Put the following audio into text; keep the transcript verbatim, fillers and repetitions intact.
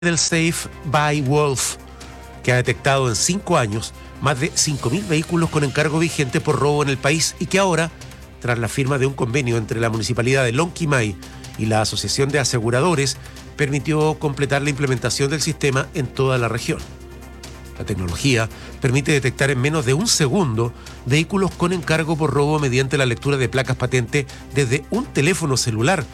del Safe by Wolf, que ha detectado en cinco años más de cinco mil vehículos con encargo vigente por robo en el país y que ahora, tras la firma de un convenio entre la Municipalidad de Lonquimay y la Asociación de Aseguradores, permitió completar la implementación del sistema en toda la región. La tecnología permite detectar en menos de un segundo vehículos con encargo por robo mediante la lectura de placas patente desde un teléfono celular,